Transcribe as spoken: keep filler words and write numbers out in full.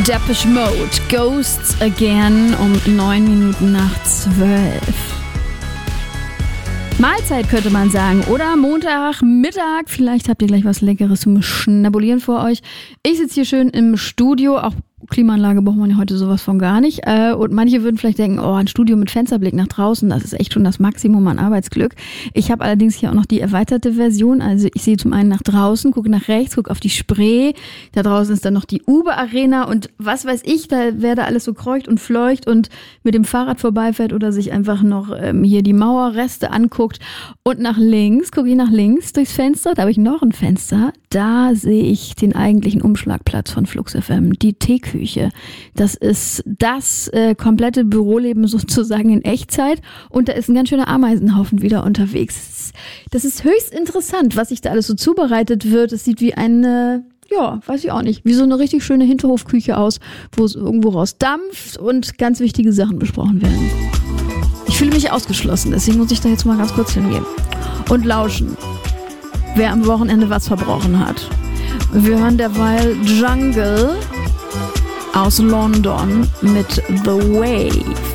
Depeche Mode, Ghosts Again um neun Minuten nach zwölf. Mahlzeit könnte man sagen, oder Montag, Mittag, vielleicht habt ihr gleich was Leckeres zum Schnabulieren vor euch. Ich sitze hier schön im Studio, auch Klimaanlage braucht man ja heute sowas von gar nicht. Und manche würden vielleicht denken, oh, ein Studio mit Fensterblick nach draußen, das ist echt schon das Maximum an Arbeitsglück. Ich habe allerdings hier auch noch die erweiterte Version. Also ich sehe zum einen nach draußen, gucke nach rechts, gucke auf die Spree. Da draußen ist dann noch die Uber Arena und was weiß ich, da, wer da alles so kreucht und fleucht und mit dem Fahrrad vorbeifährt oder sich einfach noch ähm, hier die Mauerreste anguckt. Und nach links, gucke ich nach links durchs Fenster, da habe ich noch ein Fenster. Da sehe ich den eigentlichen Umschlagplatz von Flux F M, die Teeküche. Das ist das äh, komplette Büroleben sozusagen in Echtzeit und da ist ein ganz schöner Ameisenhaufen wieder unterwegs. Das ist höchst interessant, was sich da alles so zubereitet wird. Es sieht wie eine, ja, weiß ich auch nicht, wie so eine richtig schöne Hinterhofküche aus, wo es irgendwo raus dampft und ganz wichtige Sachen besprochen werden. Ich fühle mich ausgeschlossen, deswegen muss ich da jetzt mal ganz kurz hingehen und lauschen, wer am Wochenende was verbrochen hat. Wir hören derweil Jungle aus London mit The Wave.